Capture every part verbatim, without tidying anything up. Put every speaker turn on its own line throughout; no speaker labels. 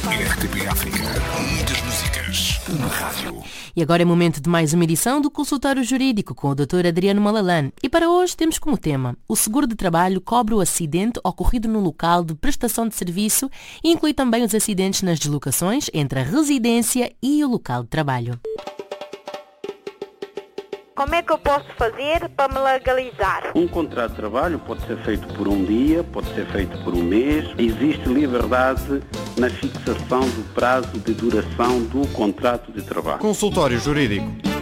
R T P África. Muitas músicas. Uma rádio.
E agora é momento de mais uma edição do Consultório Jurídico com o doutor Adriano Malalane. E para hoje temos como tema: o seguro de trabalho cobre o acidente ocorrido no local de prestação de serviço e inclui também os acidentes nas deslocações entre a residência e o local de trabalho.
Como é que eu posso fazer para me legalizar?
Um contrato de trabalho pode ser feito por um dia, pode ser feito por um mês. Existe liberdade na fixação do prazo de duração do contrato de trabalho.
Consultório Jurídico.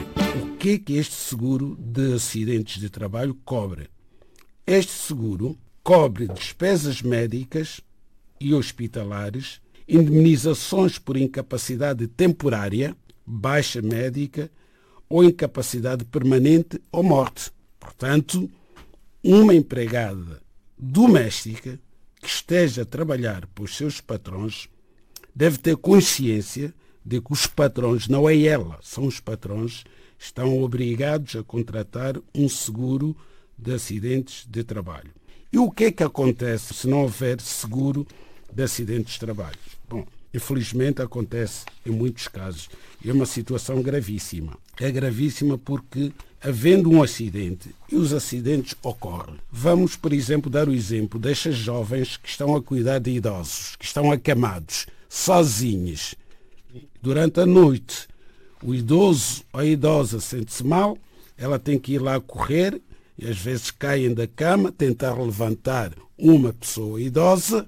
O que é que este seguro de acidentes de trabalho cobre? Este seguro cobre despesas médicas e hospitalares, indemnizações por incapacidade temporária, baixa médica ou incapacidade permanente ou morte. Portanto, uma empregada doméstica que esteja a trabalhar para os seus patrões deve ter consciência de que os patrões, não é ela, são os patrões, estão obrigados a contratar um seguro de acidentes de trabalho. E o que é que acontece se não houver seguro de acidentes de trabalho? Bom, infelizmente acontece em muitos casos. É uma situação gravíssima. É gravíssima porque, havendo um acidente, e os acidentes ocorrem. Vamos, por exemplo, dar o exemplo destas jovens que estão a cuidar de idosos, que estão acamados, sozinhos, durante a noite. O idoso ou a idosa sente-se mal, ela tem que ir lá correr, e às vezes caem da cama, tentar levantar uma pessoa idosa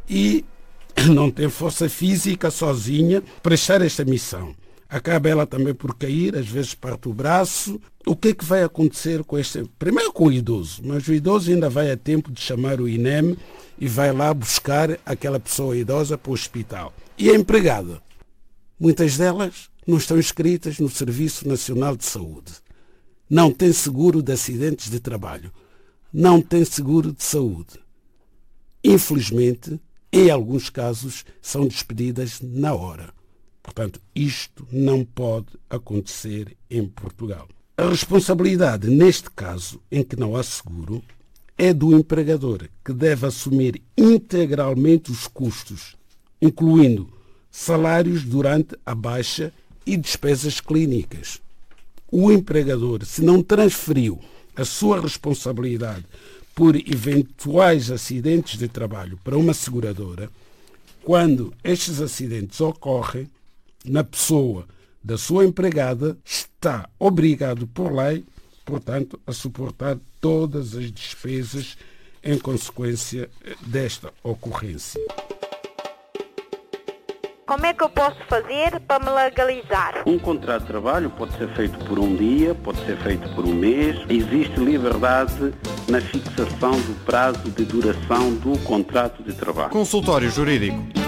e não tem força física sozinha para prestar esta missão. Acaba ela também por cair, às vezes parte o braço. O que é que vai acontecer com este? Primeiro com o idoso, mas o idoso ainda vai a tempo de chamar o I N E M e vai lá buscar aquela pessoa idosa para o hospital. E a empregada? Muitas delas não estão inscritas no Serviço Nacional de Saúde. Não tem seguro de acidentes de trabalho. Não tem seguro de saúde. Infelizmente, em alguns casos, são despedidas na hora. Portanto, isto não pode acontecer em Portugal. A responsabilidade, neste caso, em que não há seguro, é do empregador, que deve assumir integralmente os custos, incluindo salários durante a baixa e despesas clínicas. O empregador, se não transferiu a sua responsabilidade por eventuais acidentes de trabalho para uma seguradora, quando estes acidentes ocorrem na pessoa da sua empregada, está obrigado por lei, portanto, a suportar todas as despesas em consequência desta ocorrência.
Como é que eu posso fazer para me legalizar?
Um contrato de trabalho pode ser feito por um dia, pode ser feito por um mês. Existe liberdade na fixação do prazo de duração do contrato de trabalho.
Consultório Jurídico.